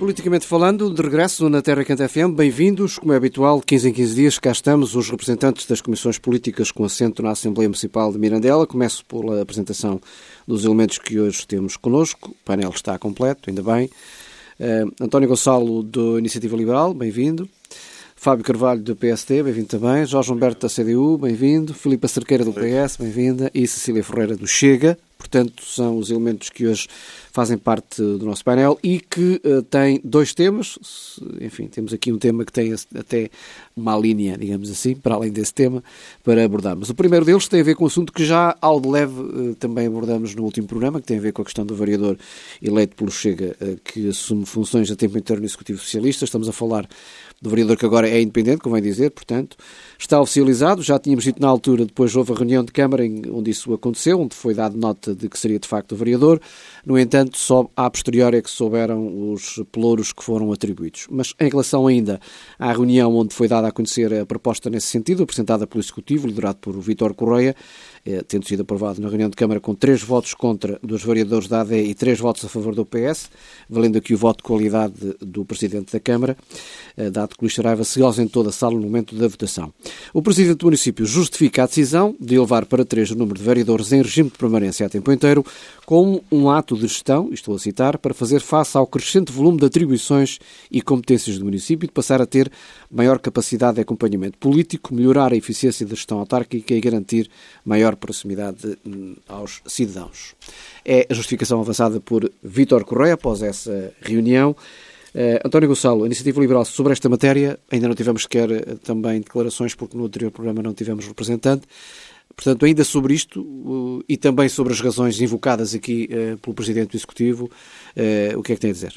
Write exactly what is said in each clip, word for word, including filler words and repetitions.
Politicamente falando, de regresso na Terra Canta F M, bem-vindos. Como é habitual, quinze em quinze dias, cá estamos os representantes das comissões políticas com assento na Assembleia Municipal de Mirandela. Começo pela apresentação dos elementos que hoje temos connosco. O painel está completo, ainda bem. Uh, António Gonçalo, do Iniciativa Liberal, bem-vindo. Fábio Carvalho, do P S D, bem-vindo também. Jorge Humberto, da C D U, bem-vindo. Filipe Cerqueira, do P S, bem-vinda. E Cecília Ferreira, do Chega. Portanto, são os elementos que hoje fazem parte do nosso painel e que uh, têm dois temas. Enfim, temos aqui um tema que tem até uma linha, digamos assim, para além desse tema, para abordarmos. O primeiro deles tem a ver com um assunto que já, ao de leve, uh, também abordamos no último programa, que tem a ver com a questão do vereador eleito pelo Chega, uh, que assume funções a tempo inteiro no Executivo Socialista. Estamos a falar do vereador que agora é independente, convém dizer, portanto, está oficializado. Já tínhamos dito na altura, depois houve a reunião de Câmara onde isso aconteceu, onde foi dado nota de que seria de facto o vereador. No entanto, só a posteriori é que souberam os pelouros que foram atribuídos. Mas em relação ainda à reunião onde foi dada a conhecer a proposta nesse sentido, apresentada pelo Executivo, liderado por Vítor Correia, eh, tendo sido aprovado na reunião de Câmara com três votos contra dos vereadores da A D e três votos a favor do P S, valendo aqui o voto de qualidade do Presidente da Câmara, eh, dado que Luís Saraiva se ausentou da sala no momento da votação. O Presidente do município justifica a decisão de elevar para três o número de vereadores em regime de permanência a tempo inteiro como um ato de gestão, e estou a citar, para fazer face ao crescente volume de atribuições e competências do município e de passar a ter maior capacidade de acompanhamento político, melhorar a eficiência da gestão autárquica e garantir maior proximidade aos cidadãos. É a justificação avançada por Vítor Correia após essa reunião. Uh, António Gonçalo, Iniciativa Liberal, sobre esta matéria, ainda não tivemos sequer uh, também declarações, porque no anterior programa não tivemos representante. Portanto, ainda sobre isto uh, e também sobre as razões invocadas aqui uh, pelo Presidente do Executivo, uh, o que é que tem a dizer?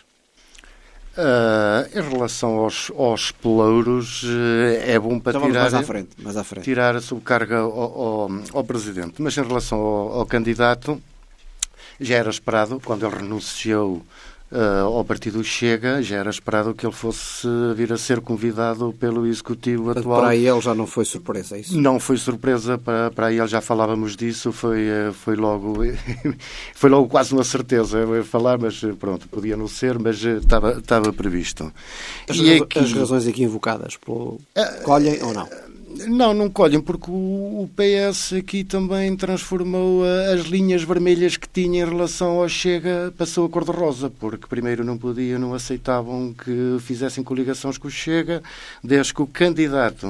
Uh, em relação aos, aos pelouros, uh, é bom para então, tirar, mais à frente, mais à frente. tirar a sobrecarga ao, ao, ao Presidente. Mas em relação ao, ao candidato, já era esperado, quando ele renunciou Uh, ao partido Chega, já era esperado que ele fosse vir a ser convidado pelo Executivo Portanto, atual. Para ele já não foi surpresa, é isso? Não foi surpresa, para, para ele já falávamos disso, foi, foi, logo, foi logo quase uma certeza eu ia falar, mas pronto, podia não ser, mas estava, estava previsto. As, e razo- aqui, as razões aqui invocadas, pelo... uh, colhem ou não? Não, não colhem, porque o, o P S aqui também transformou a, as linhas vermelhas que tinha em relação ao Chega, passou a cor-de-rosa, porque primeiro não podiam, não aceitavam que fizessem coligações com o Chega, desde que o candidato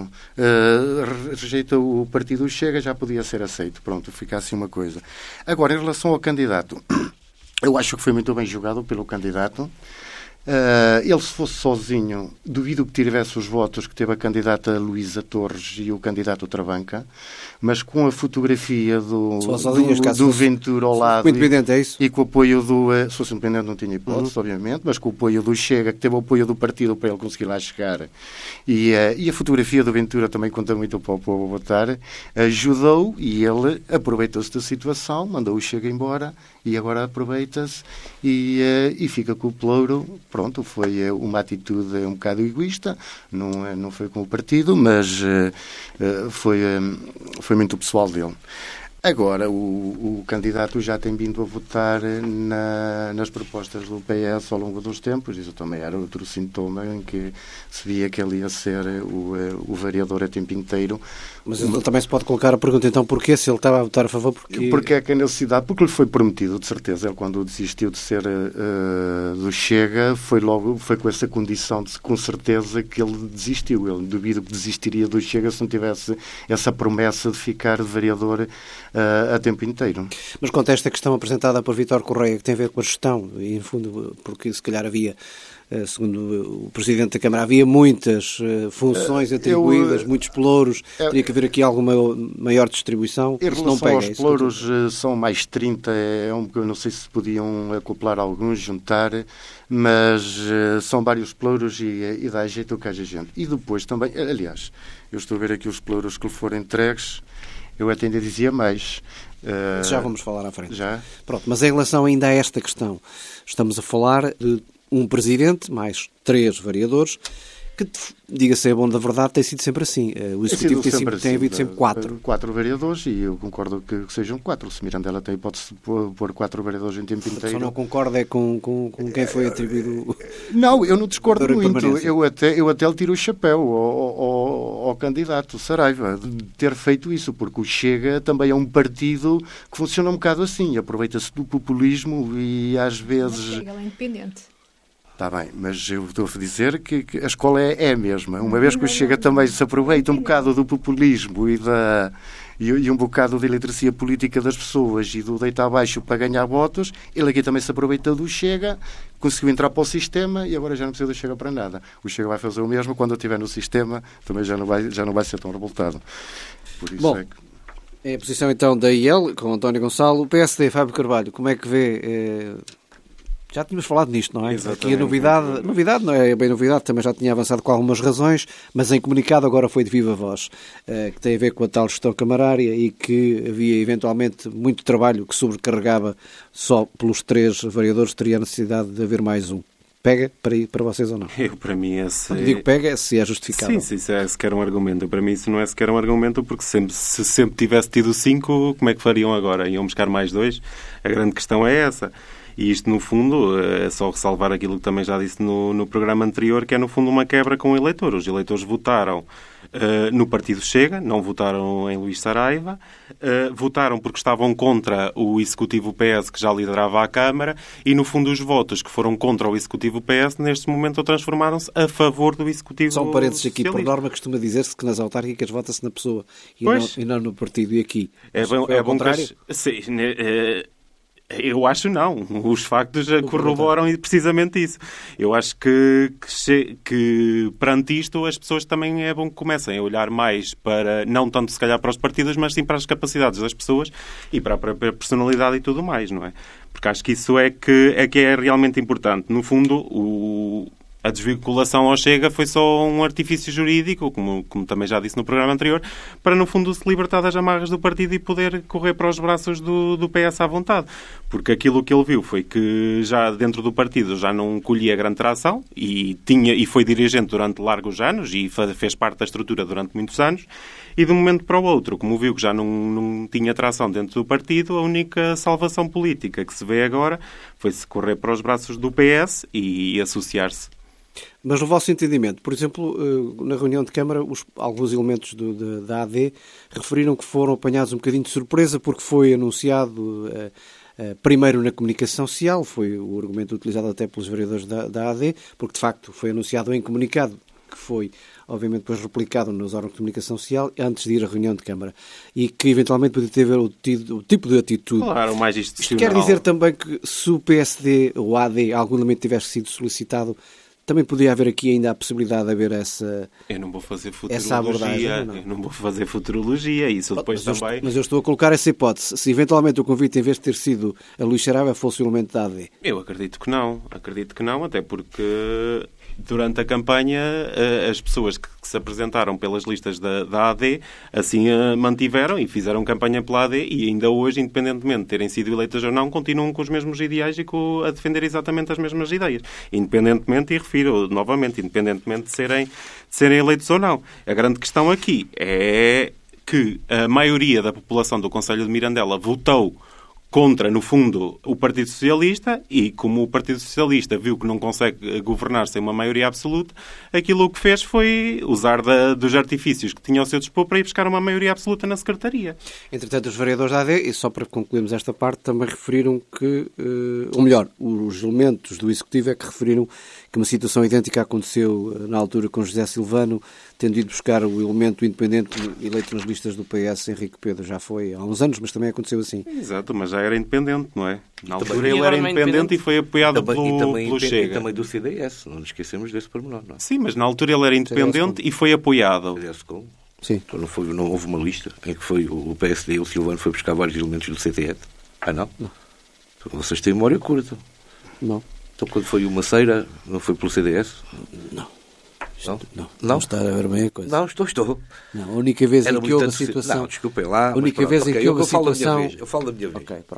uh, rejeitou o partido Chega, já podia ser aceito. Pronto, fica assim uma coisa. Agora, em relação ao candidato, eu acho que foi muito bem jogado pelo candidato. Uh, ele, se fosse sozinho, duvido que tivesse os votos que teve a candidata Luísa Torres e o candidato Trabanca, mas com a fotografia do, sozinho, do, do Ventura ao lado independente, é isso? E, e com o apoio do... Uh, se fosse independente não tinha hipótese, uhum. obviamente, mas com o apoio do Chega, que teve o apoio do partido para ele conseguir lá chegar, e, uh, e a fotografia do Ventura também conta muito para o povo votar, ajudou e ele aproveitou-se da situação, mandou o Chega embora e agora aproveita-se e, uh, e fica com o pelouro. Pronto, foi uma atitude um bocado egoísta, não, não foi com o partido, mas uh, foi, um, foi muito pessoal dele. Agora, o, o candidato já tem vindo a votar na, nas propostas do P S ao longo dos tempos. Isso também era outro sintoma em que se via que ele ia ser o, o vereador a tempo inteiro. Mas ele também se pode colocar a pergunta, então, porquê? Se ele estava a votar a favor, porque... Porque é que a necessidade... Porque lhe foi prometido, de certeza. Ele, quando desistiu de ser uh, do Chega, foi logo, foi com essa condição, de, com certeza, que ele desistiu. Ele duvido que desistiria do Chega se não tivesse essa promessa de ficar vereador uh, a tempo inteiro. Mas quanto a esta questão apresentada por Vítor Correia, que tem a ver com a gestão, e, no fundo, porque se calhar havia... Segundo o Presidente da Câmara, havia muitas uh, funções atribuídas, eu, muitos pelouros, eu, teria que haver aqui alguma maior distribuição. Em relação não pega, aos pelouros, uh, são mais trinta, é um, eu não sei se podiam acoplar alguns, juntar, mas uh, são vários pelouros e, e dá jeito ao que haja gente. E depois também, aliás, eu estou a ver aqui os pelouros que lhe foram entregues, eu até ainda dizia mais. Uh, já vamos falar à frente. Já? Pronto, mas em relação ainda a esta questão, estamos a falar de um presidente, mais três vereadores, que, diga-se, é bom da verdade, tem sido sempre assim. O Executivo tem, sempre, tem havido sempre quatro. Quatro vereadores, e eu concordo que, que sejam quatro. Se Mirandela tem hipótese de pôr, pôr quatro vereadores em tempo inteiro... Só não concorda é com, com, com quem foi atribuído... Não, eu não discordo muito. Eu até, eu até lhe tiro o chapéu ao, ao, ao candidato Saraiva de ter feito isso, porque o Chega também é um partido que funciona um bocado assim. Aproveita-se do populismo e às vezes... O Chega é independente. Está bem, mas eu estou a dizer que, que a escola é, é a mesma. Uma vez que o Chega também se aproveita um bocado do populismo e, da, e, e um bocado da iliteracia política das pessoas e do deitar abaixo para ganhar votos, ele aqui também se aproveita do Chega, conseguiu entrar para o sistema e agora já não precisa do Chega para nada. O Chega vai fazer o mesmo, quando eu estiver no sistema também já não vai, já não vai ser tão revoltado. Por isso Bom, é que... é a posição então da I E L, com António Gonçalo. O P S D, Fábio Carvalho, como é que vê... É... Já tínhamos falado nisto, não é? Exatamente. Aqui a novidade, novidade não é bem novidade, também já tinha avançado com algumas razões, mas em comunicado agora foi de viva voz, que tem a ver com a tal gestão camarária e que havia eventualmente muito trabalho que sobrecarregava só pelos três vereadores, teria a necessidade de haver mais um. Pega para, para vocês ou não? Eu, para mim, esse... Quando digo pega, é se é justificado. Sim, sim, isso é sequer um argumento. Para mim isso não é sequer um argumento, porque sempre, se sempre tivesse tido cinco, como é que fariam agora? Iam buscar mais dois? A grande questão é essa. E isto, no fundo, é só ressalvar aquilo que também já disse no, no programa anterior, que é, no fundo, uma quebra com o eleitor. Os eleitores votaram uh, no Partido Chega, não votaram em Luís Saraiva, uh, votaram porque estavam contra o Executivo P S, que já liderava a Câmara, e, no fundo, os votos que foram contra o Executivo P S, neste momento, transformaram-se a favor do Executivo Só um parênteses aqui, socialista. Por norma, costuma dizer-se que nas autárquicas vota-se na pessoa e não, e não no partido. E aqui? É bom, é bom que as, sim, é, eu acho não. Os factos corroboram precisamente isso. Eu acho que, que, que perante isto as pessoas também é bom que comecem a olhar mais para, não tanto se calhar para os partidos, mas sim para as capacidades das pessoas e para a própria personalidade e tudo mais, não é? Porque acho que isso é que é, que é realmente importante. No fundo, o... a desvinculação ao Chega foi só um artifício jurídico, como, como também já disse no programa anterior, para, no fundo, se libertar das amarras do partido e poder correr para os braços do, do P S à vontade. Porque aquilo que ele viu foi que já dentro do partido já não colhia grande tração e, tinha, e foi dirigente durante largos anos e fez parte da estrutura durante muitos anos. E de um momento para o outro, como viu que já não, não tinha tração dentro do partido, a única salvação política que se vê agora foi-se correr para os braços do P S e, e associar-se. Mas no vosso entendimento, por exemplo, na reunião de Câmara, os, alguns elementos do, da, da A D referiram que foram apanhados um bocadinho de surpresa porque foi anunciado uh, uh, primeiro na comunicação social, foi o argumento utilizado até pelos vereadores da, da A D, porque de facto foi anunciado em comunicado, que foi obviamente depois replicado nos órgãos de comunicação social antes de ir à reunião de Câmara e que eventualmente podia ter o, tido, o tipo de atitude. Claro, mais institucional. Isto quer dizer também que se o P S D ou a A D algum elemento tivesse sido solicitado, também poderia haver aqui ainda a possibilidade de haver essa Eu não vou fazer essa futurologia, não? eu não vou fazer futurologia, isso depois mas também... Eu, mas eu estou a colocar essa hipótese. Se eventualmente o convite, em vez de ter sido a Luís Saraiva, fosse o elemento da A D. Eu acredito que não, acredito que não, até porque durante a campanha as pessoas que se apresentaram pelas listas da, da A D assim a mantiveram e fizeram campanha pela A D e ainda hoje, independentemente de terem sido eleitas ou não, continuam com os mesmos ideais e com, a defender exatamente as mesmas ideias. Independentemente, e refiro novamente, independentemente de serem, de serem eleitos ou não. A grande questão aqui é que a maioria da população do Concelho de Mirandela votou contra, no fundo, o Partido Socialista e, como o Partido Socialista viu que não consegue governar sem uma maioria absoluta, aquilo que fez foi usar da, dos artifícios que tinha ao seu dispor para ir buscar uma maioria absoluta na Secretaria. Entretanto, os vereadores da A D, e só para concluirmos esta parte, também referiram que, ou melhor, os elementos do Executivo é que referiram que uma situação idêntica aconteceu na altura com José Silvano, tendo ido buscar o elemento independente eleito nas listas do P S, Henrique Pedro, já foi há uns anos, mas também aconteceu assim. Exato, mas já era independente, não é? Na altura também, ele era independente, independente e foi apoiado também, pelo, e também, pelo Chega. E também do C D S, não nos esquecemos desse pormenor, não é? Sim, mas na altura ele era independente e foi apoiado. C D S com? Sim. Então não, foi, não houve uma lista em que foi o P S D e o Silvano foi buscar vários elementos do C D S? Ah, não? Não. Então, vocês têm memória curta. Não. Então quando foi o Maceira, não foi pelo C D S? Não. Não? Não, não está a ver bem a coisa. Não, estou, estou. Não, a única vez Era em que houve a situação... situação... Não, desculpem lá. A única pronto, vez okay, em que houve eu a situação... Vez, eu falo da minha vez. Ok, pronto.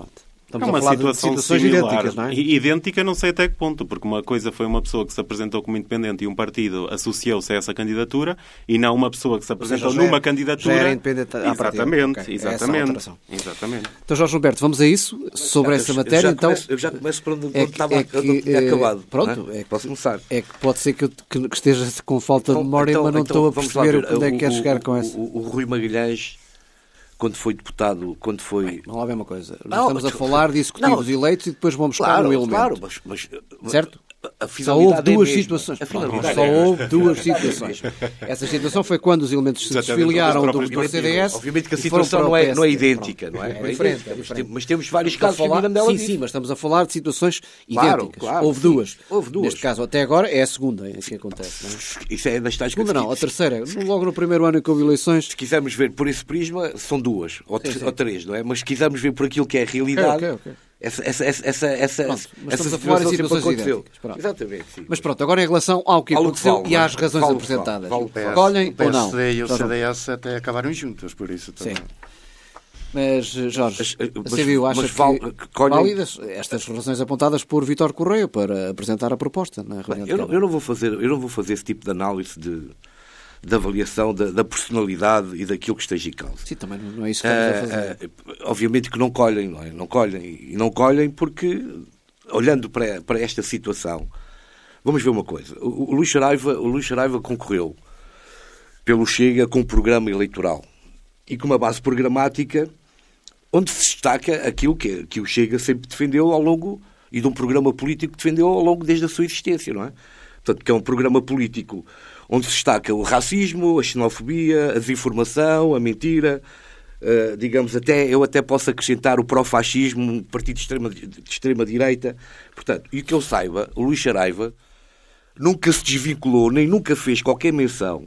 Estamos é uma a falar situação de situações similar, idênticas, não é? Idêntica não sei até que ponto, porque uma coisa foi uma pessoa que se apresentou como independente e um partido associou-se a essa candidatura e não uma pessoa que se apresentou seja, já numa é- candidatura... já era independente à partida. Exatamente, Ok, é essa a exatamente, alteração. exatamente. Então, Jorge Humberto, vamos a isso, sobre essa Eu matéria. já Então, começo, eu já começo por onde, é onde que- estava, é que, onde tinha eh, acabado. pronto, não é? é que- Posso começar? é que pode ser que, eu, que, que esteja com falta de Então- memória, então- mas não então estou a vamos lá perceber ver. onde é que O- quer o- chegar com o- essa. O, o Rui Magalhães, quando foi deputado, quando foi... Vamos lá ver uma coisa. Nós Não, estamos a tu- falar de executivos não. eleitos e depois vamos buscar Claro, um elemento. claro, mas, mas Certo? a Só finalidade houve duas é a mesma. situações. A Pronto, finalidade só é a mesma. houve duas situações. Essa situação foi quando os elementos se Exatamente, desfiliaram do, todos os do C D S. Obviamente que a e foram situação para o não é, não é P S D. idêntica, Pronto. não é? É Não é diferente, idêntica, é mas, diferente. tem- mas temos vários Estamos casos a falar- que a Mirandela Sim, disse. sim, mas estamos a falar de situações Claro, idênticas. claro, houve sim. duas. Houve duas. Neste caso, até agora, é a segunda em que acontece. Não é? Isso é das tais Segunda que- não, a terceira. Logo no primeiro ano em que houve eleições. Se quisermos ver por esse prisma, são duas ou, Sim, tr- sim. ou três, não é? Mas se quisermos ver por aquilo que é a realidade, Ok, ok, ok. essa, essa, essa, essa, essa, Pronto, mas essa estamos a falar em situação sempre situações aconteceu. idênticas. Pronto. Exatamente, sim. Mas pronto, agora em relação ao que Ao que aconteceu vale, e às razões vale o que apresentadas. vale, vale o que vale. Colhem o ou não? P S D e o Jorge? C D S até acabaram juntos, por isso também. Sim. Mas, Jorge, Mas, eh, a mas- C D U acha mas val- que, que colhem- válidas estas razões apontadas por Vítor Correia para apresentar a proposta na reunião de Eu não, Câmara? eu não vou fazer, eu não vou fazer esse tipo de análise de, de avaliação da, da personalidade e daquilo que esteja em causa. Sim, também não é isso que estamos a fazer. Ah, ah, obviamente que não colhem, não é? Não colhem. E não colhem porque, olhando para, para esta situação, vamos ver uma coisa. O, o, Luís Saraiva, o Luís Saraiva concorreu pelo Chega com um programa eleitoral e com uma base programática onde se destaca aquilo que, que o Chega sempre defendeu ao longo, e de um programa político que defendeu ao longo desde a sua existência, não é? Portanto, que é um programa político onde se destaca o racismo, a xenofobia, a desinformação, a mentira, uh, digamos, até, eu até posso acrescentar o pró-fascismo, um partido de extrema, de extrema direita. Portanto, e que eu saiba, o Luís Saraiva nunca se desvinculou, nem nunca fez qualquer menção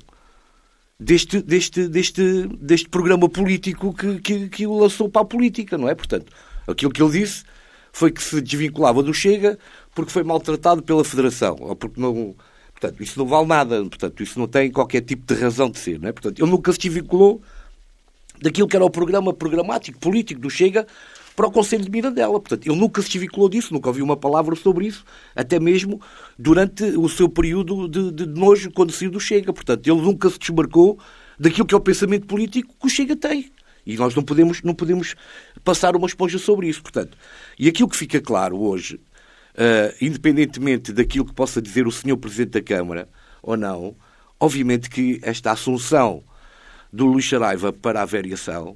deste, deste, deste, deste programa político que, que, que o lançou para a política, não é? Portanto, aquilo que ele disse foi que se desvinculava do Chega porque foi maltratado pela Federação, ou porque não... Portanto, isso não vale nada, portanto, isso não tem qualquer tipo de razão de ser, não é? Portanto, ele nunca se desvinculou daquilo que era o programa programático, político do Chega para o Conselho de Mirandela. Portanto, ele nunca se desvinculou disso, nunca ouviu uma palavra sobre isso, até mesmo durante o seu período de, de nojo quando saiu do Chega. Portanto, ele nunca se desmarcou daquilo que é o pensamento político que o Chega tem. E nós não podemos, não podemos passar uma esponja sobre isso. Portanto, e aquilo que fica claro hoje, uh, independentemente daquilo que possa dizer o senhor Presidente da Câmara ou não, obviamente que esta assunção do Luís Saraiva para a variação,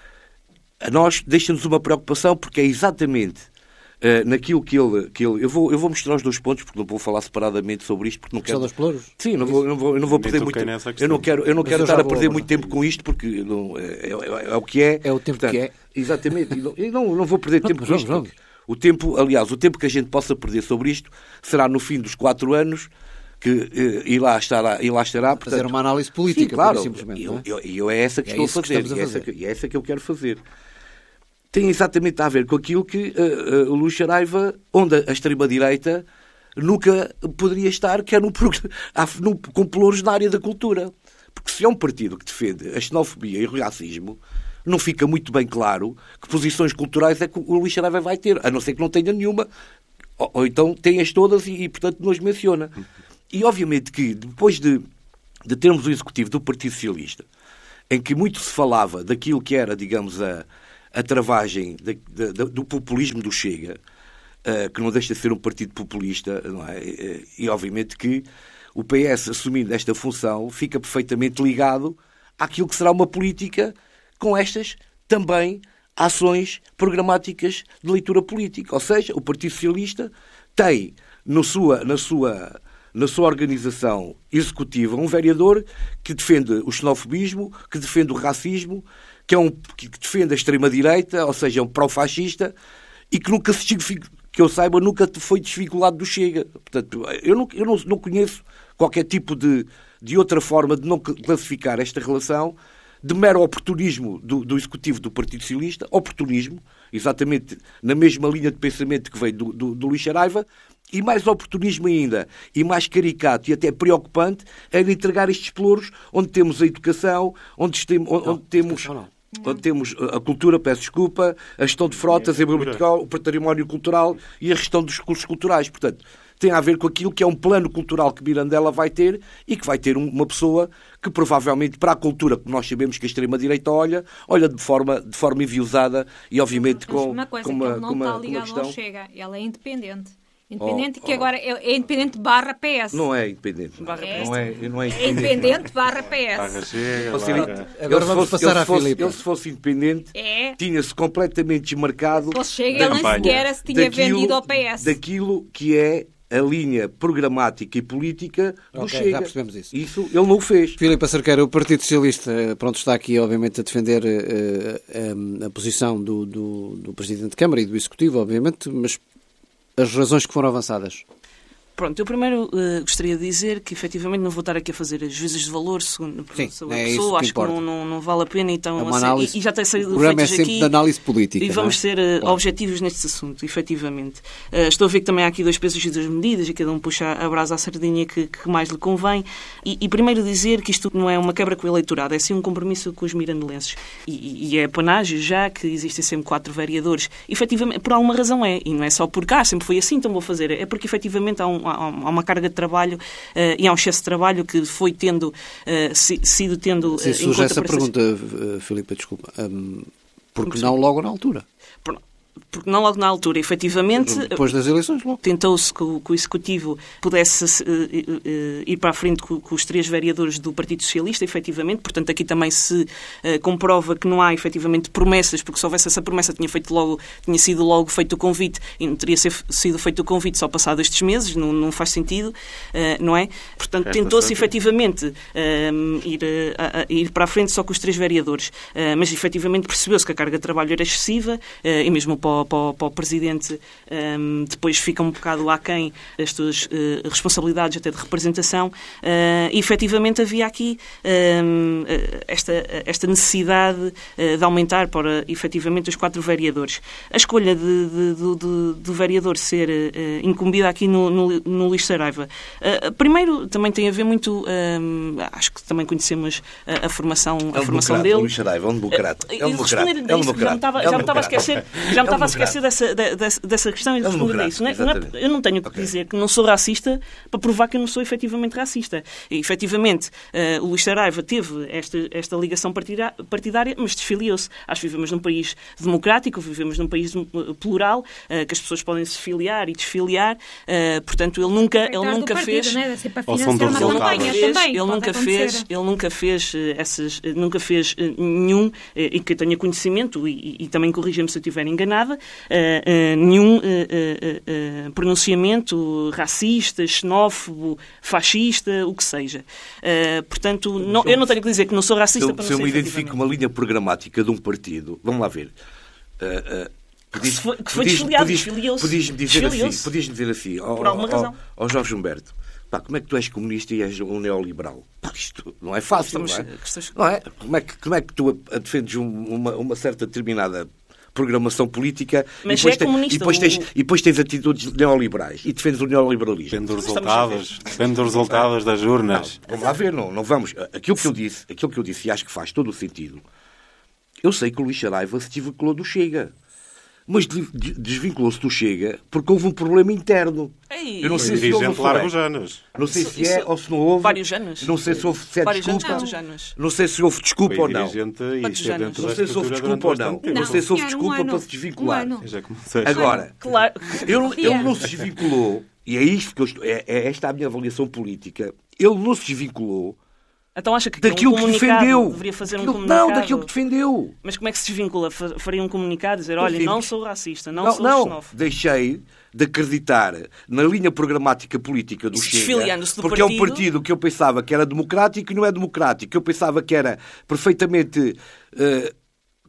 a nós deixa-nos uma preocupação, porque é exatamente uh, naquilo que ele... Que ele eu, vou, eu vou mostrar os dois pontos, porque não vou falar separadamente sobre isto, porque não quero... dos pelouros? Sim, não vou, não vou, eu não vou perder muito tempo. Eu não quero, eu não Mas quero eu já estar a vou perder abordar. muito tempo com isto, porque não, é, é, é o que é. É o tempo Portanto, que é. Exatamente. E não, e não, não vou perder Pronto, tempo mas com vamos, isto. vamos. porque O tempo, aliás, o tempo que a gente possa perder sobre isto será no fim dos quatro anos, que eh, e lá estará, e lá estará portanto, Fazer uma análise política, sim, claro, pura e simplesmente. E não é? eu, eu, eu é essa que É estou a isso que fazer, estamos a e, é essa fazer. que, e é essa que eu quero fazer. Tem exatamente a ver com aquilo que uh, uh, o Luís Saraiva, onde a extrema-direita nunca poderia estar, que é no, no, com pelouros na área da cultura. Porque se é um partido que defende a xenofobia e o racismo, não fica muito bem claro que posições culturais é que o Luís Saraiva vai ter, a não ser que não tenha nenhuma, ou, ou então tem-as todas e, e, portanto, não as menciona. E, obviamente, que depois de, de termos o executivo do Partido Socialista, em que muito se falava daquilo que era, digamos, a, a travagem de, de, de, do populismo do Chega, uh, que não deixa de ser um partido populista, não é? E, e, obviamente, que o P S, assumindo esta função, fica perfeitamente ligado àquilo que será uma política com estas também ações programáticas de leitura política. Ou seja, o Partido Socialista tem no sua, na, sua, na sua organização executiva um vereador que defende o xenofobismo, que defende o racismo, que, é um, que defende a extrema-direita, ou seja, é um pró-fascista, e que nunca se que eu saiba, nunca foi desvinculado do Chega. Portanto, eu não, eu não, não conheço qualquer tipo de, de outra forma de não classificar esta relação de mero oportunismo do, do Executivo do Partido Socialista, oportunismo, exatamente na mesma linha de pensamento que veio do, do, do Luís Saraiva, e mais oportunismo ainda, e mais caricato e até preocupante, é de entregar estes pelouros onde temos a educação, onde, tem, onde não, temos... Não. onde temos a cultura, peço desculpa, a gestão de frotas, o património cultural e a gestão dos recursos culturais. Portanto, tem a ver com aquilo que é um plano cultural que Mirandela vai ter e que vai ter uma pessoa que provavelmente para a cultura, que nós sabemos que a extrema-direita olha, olha de forma, de forma enviosada e obviamente com, uma coisa com uma, que ele não com uma, está ligado questão... ao Chega, ela é independente. Independente oh, que oh. agora é, é independente barra P S. Não é independente. Barra é. P S. Não é, não é independente. É independente barra P S. Barra chega, Seja, barra... Agora ele vamos fosse, passar ele à fosse, Filipe. Ele se fosse independente, É. tinha-se completamente desmarcado Ele chega, ele nem sequer se tinha daquilo, vendido ao P S. daquilo que é a linha programática e política do Ok, Chega. já percebemos isso. Isso ele não o fez. Filipe Acerqueira, o Partido Socialista, pronto, está aqui obviamente a defender uh, a, a posição do, do, do Presidente de Câmara e do Executivo, obviamente, mas as razões que foram avançadas. Pronto, eu primeiro uh, gostaria de dizer que efetivamente não vou estar aqui a fazer as juízes de valor segundo Sim, sobre a é pessoa, isso que acho importa. que não, não, não vale a pena, então, É uma assim, análise, e, e já tem sido o programa é feitos sempre aqui, de análise política. e vamos não é? ser uh, Claro. objetivos neste assunto, efetivamente. Uh, estou a ver que também há aqui dois pesos e duas medidas, e cada um puxa a brasa à sardinha que, que mais lhe convém, e, e primeiro dizer que isto não é uma quebra com o eleitorado, é sim um compromisso com os mirandelenses, e, e é panágio já que existem sempre quatro vereadores, efetivamente, por alguma razão é, e não é só por cá, sempre foi assim, então vou fazer, é porque efetivamente há, um, há, há uma carga de trabalho uh, e há um excesso de trabalho que foi tendo, uh, si, sido tendo... Uh, Sim, surge essa pergunta, uh, Filipe, desculpa. Um, porque não logo na altura? Porque não logo na altura, efetivamente... Depois das eleições, logo. Tentou-se que o, que o Executivo pudesse uh, uh, uh, ir para a frente com, com os três vereadores do Partido Socialista, efetivamente. Portanto, aqui também se uh, comprova que não há, efetivamente, promessas, porque se houvesse essa promessa tinha, feito logo, tinha sido logo feito o convite e não teria ser, sido feito o convite só passado estes meses, não, não faz sentido, uh, não é? Portanto, tentou-se, efetivamente, uh, ir, uh, uh, ir para a frente só com os três vereadores. Uh, mas, efetivamente, percebeu-se que a carga de trabalho era excessiva uh, e mesmo para o, para o, para o Presidente um, depois fica um bocado aquém estas uh, responsabilidades até de representação uh, e efetivamente havia aqui um, esta, esta necessidade uh, de aumentar para efetivamente os quatro vereadores. A escolha de, de, de, de, do vereador ser uh, incumbida aqui no, no, no Luís Saraiva. Uh, primeiro também tem a ver muito, um, acho que também conhecemos a, a formação, é um a formação dele. Luís Saraiva é um democrata. É um democrata. É um democrata. Já me estava, já me estava a esquecer, já me estava a esquecer dessa, dessa, dessa questão e de responder a isso. Não é, não é, eu não tenho que okay. dizer que não sou racista para provar que eu não sou efetivamente racista. E, efetivamente, uh, o Luís Saraiva teve esta, esta ligação partidária, mas desfiliou-se. Acho que vivemos num país democrático, vivemos num país plural, uh, que as pessoas podem se filiar e desfiliar. Uh, portanto, ele nunca, ele nunca partido, fez... Né? Para Ou são uma campanha fez, também, ele nunca fez, ele nunca fez essas, nunca fez nenhum, e que eu tenha conhecimento, e, e também corrija-me se eu estiver enganada, uh, uh, nenhum uh, uh, uh, pronunciamento racista, xenófobo, fascista, o que seja. Uh, portanto, não, eu não tenho que dizer que não sou racista se eu, para não se eu ser me identifico uma linha programática de um partido, vamos lá ver. Uh, uh, Podias, que foi, que foi desfiliado, desfiliou-se. Podias-me dizer assim, podias dizer assim, por oh, alguma razão. Ó oh, Jorge Humberto, pá, como é que tu és comunista e és um neoliberal? Pá, isto não é fácil, não é? Não é? Como é que, como é que tu defendes uma, uma certa determinada programação política mas e, depois é comunista, tens, e, depois tens, e depois tens atitudes neoliberais e defendes o neoliberalismo. Depende dos resultados, depende dos resultados das urnas. Não, vamos lá ver, não, não vamos. Aquilo que eu disse, aquilo que eu disse e acho que faz todo o sentido. Eu sei que o Luís Saraiva se desvinculou do Chega. Mas desvinculou-se do Chega porque houve um problema interno. Ei, eu não sei se houve largos anos. Não sei se é ou se não houve. Vários anos. Não sei se houve se é desculpa. Anos. Não sei se houve desculpa Foi ou não. Não sei se houve desculpa ou não. Não sei se houve desculpa para se desvincular. Agora, claro. ele, ele não se desvinculou, e é isto que eu estou, é, é esta a minha avaliação política. Ele não se desvinculou. Então acha que daquilo um que defendeu. Deveria fazer daquilo, um comunicado? Não, daquilo que defendeu. Mas como é que se desvincula? Faria um comunicado dizer, olha, não sou racista, não, não sou não. xenófobo. Deixei de acreditar na linha programática política do Chega, do porque partido. É um partido que eu pensava que era democrático e não é democrático. Eu pensava que era perfeitamente uh,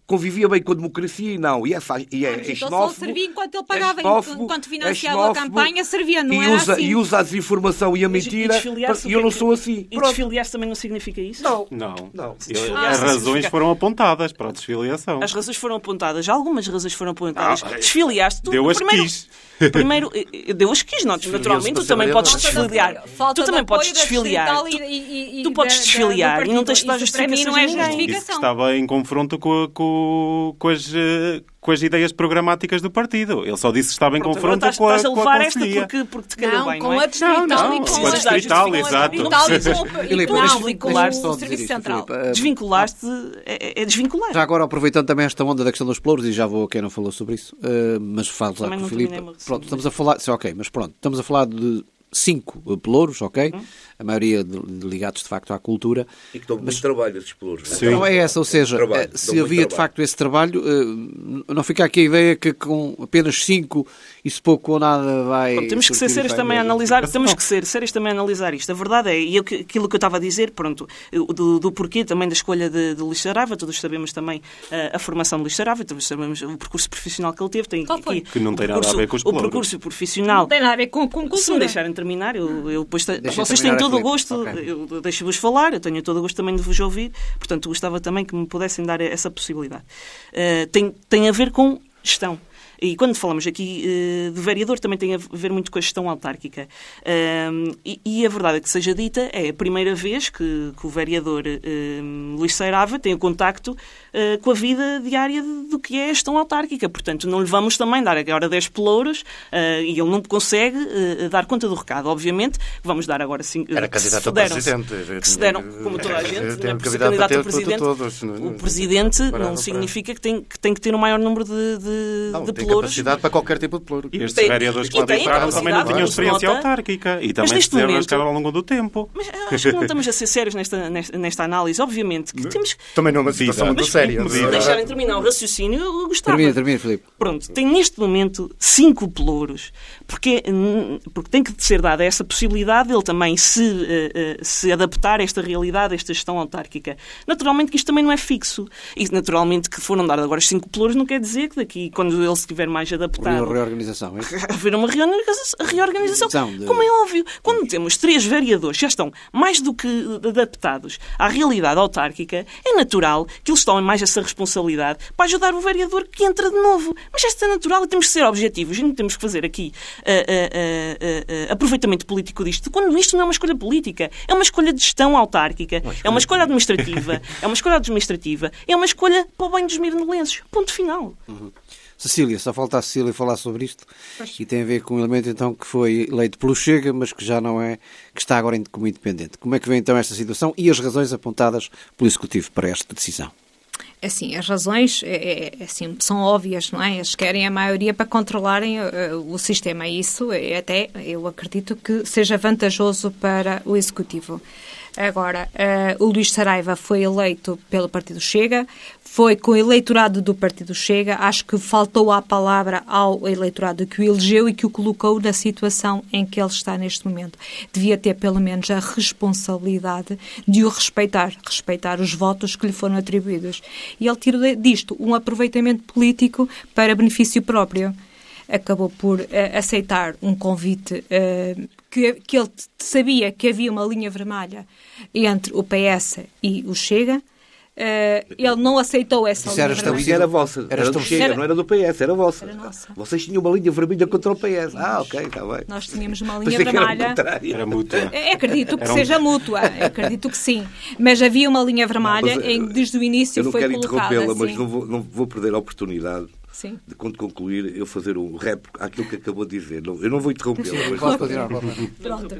convivia bem com a democracia e não. E é, e é, é então xenófobo, só servia enquanto ele pagava, é xenófobo, enquanto financiava é a campanha, servia, não e era usa, assim. E usa a desinformação e a mentira, e eu não sou assim. E desfiliar-se também não significa isso? Não. Não. não. Eu, as razões foram apontadas para a desfiliação. As razões foram apontadas. Algumas razões foram apontadas. Ah, Desfiliaste. Tu, deu as primeiro, que quis. Primeiro, deu as que quis, não. Naturalmente, tu também podes desfiliar. Tu também podes desfiliar. Tu podes desfiliar e não tens de dar justificações a ninguém. Isso que estava em confronto com, com, com, as, com as ideias programáticas do partido. Ele só disse que estava em Pronto, confronto estás, com a, estás a com a levar esta conselhia. porque, porque te calhou não, bem, com não é? a distrital Não, e não, com com a distrital, exato. E com Filipe, não, deixa- e com deixa-me só o dizer Serviço isto, Central. Filipe. Desvinculaste é, é desvincular. Já agora, aproveitando também esta onda da questão dos pelouros, e já vou a quem não falou sobre isso, uh, mas falo lá Também com o não Filipe. terminei uma Pronto, estamos a falar, sim, ok, mas pronto, estamos a falar de cinco uh, pelouros, ok? Hum. A maioria de, de ligados de facto à cultura. E que dão muito trabalho esses pelouros. Sim. Não é essa, ou seja, trabalho, se havia de facto esse trabalho, uh, não fica aqui a ideia que com apenas cinco isso pouco ou nada vai... Pronto, temos que ser sérios também a analisar, temos que ser sérios também a analisar isto. A verdade é, e eu, aquilo que eu estava a dizer, pronto, do, do porquê também da escolha de, de Luís Saraiva, todos sabemos também uh, a formação de Luís Saraiva, todos sabemos o percurso profissional que ele teve. Tem, Qual foi? Aqui, Que não tem nada a ver com os O pelouros. percurso profissional... Não tem nada a ver com, com cultura. Se me deixarem terminar, eu, eu depois... Deixa Vocês terminar, têm todo o Filipe. gosto, Okay. eu deixo-vos falar, eu tenho todo o gosto também de vos ouvir, portanto gostava também que me pudessem dar essa possibilidade. Uh, tem, tem a ver com gestão. E quando falamos aqui uh, de vereador, também tem a ver muito com a gestão autárquica. Uh, e, e a verdade é que seja dita, é a primeira vez que, que o vereador uh, Luís Saraiva tem o contacto uh, com a vida diária do que é a gestão autárquica. Portanto, não lhe vamos também dar agora dez pelouros uh, e ele não consegue uh, dar conta do recado. Obviamente, vamos dar agora cinco... Era candidato a presidente. Que se deram, como toda a gente, Tem não é por ser candidato candidato a a presidente. todos. O presidente não significa que tem, que tem que ter um maior número de, de, Não, de tem pelouros. capacidade para qualquer tipo de pelouro. E estes Tem- vereadores que e lá tem entraram também não capacidade, tinham mas experiência nota- autárquica. E também neste se momento- arrascaram ao longo do tempo. Mas acho que não estamos a ser sérios nesta, nesta, nesta análise. Obviamente que temos que Também não é uma situação Mas muito séria. medida. se não é? deixarem terminar o raciocínio, eu gostava. Termina, termina, Filipe. Pronto, tem neste momento cinco pelouros, porque, porque tem que ser dada essa possibilidade de ele também se, uh, uh, se adaptar a esta realidade, a esta gestão autárquica. Naturalmente que isto também não é fixo. E naturalmente que foram dados agora os cinco pelouros não quer dizer que daqui, quando ele estiver mais adaptado, Uma reorganização, é isso? haver uma reorganização. reorganização. De- Como é óbvio, quando temos três vereadores que já estão mais do que adaptados à realidade autárquica, é natural que eles tomem mais essa responsabilidade para ajudar o vereador que entra de novo. Mas esta é natural e temos que ser objetivos. E não temos que fazer aqui uh, uh, uh, uh, aproveitamento político disto, quando isto não é uma escolha política. É uma escolha de gestão autárquica, é uma escolha administrativa, é uma escolha administrativa, é uma escolha para o bem dos mirnolenses. Ponto final. Uhum. Cecília, só falta a Cecília falar sobre isto e tem a ver com um elemento então que foi eleito pelo Chega, mas que já não é, que está agora como independente. Como é que vem então esta situação e as razões apontadas pelo Executivo para esta decisão? Assim, as razões é, é, assim, são óbvias, não é? Eles querem a maioria para controlarem uh, o sistema. E isso é até, eu acredito que seja vantajoso para o Executivo. Agora, uh, o Luís Saraiva foi eleito pelo Partido Chega, foi com o eleitorado do Partido Chega, acho que faltou a palavra ao eleitorado que o elegeu e que o colocou na situação em que ele está neste momento. Devia ter pelo menos a responsabilidade de o respeitar, respeitar os votos que lhe foram atribuídos. E ele tirou disto um aproveitamento político para benefício próprio. Acabou por uh, aceitar um convite uh, que, que ele sabia que havia uma linha vermelha entre o P S e o Chega. Uh, ele não aceitou essa Isso era linha A estabelecido. linha era vossa, era, Era do estabelecido. Chega, não era do P S, era vossa. Era nossa. Vocês tinham uma linha vermelha contra o P S. Ah, ok, está bem. Nós tínhamos uma linha Pensei que era o vermelha. contrário. Era mútua. É, acredito que Era um- seja mútua, acredito que sim. Mas havia uma linha vermelha Mas, em que desde o início Eu não foi quero colocada interrompê-la, assim. mas não vou, não vou perder a oportunidade Sim. de, quando concluir, eu fazer um rap àquilo que acabou de dizer. Não, eu não vou interrompê-la, mas... Pode continuar, pode continuar. Pronto.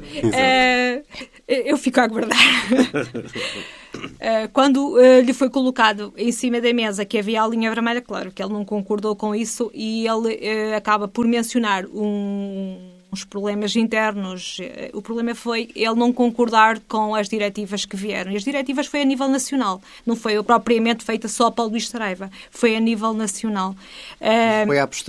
Eh, eu fico a aguardar. Eh, quando eh, lhe foi colocado em cima da mesa que havia a linha vermelha, claro que ele não concordou com isso e ele eh, acaba por mencionar um, uns problemas internos. Eh, O problema foi ele não concordar com as diretivas que vieram. E as diretivas foi a nível nacional, não foi propriamente feita só para o Luís Saraiva, foi a nível nacional. Eh, Foi à posteriori.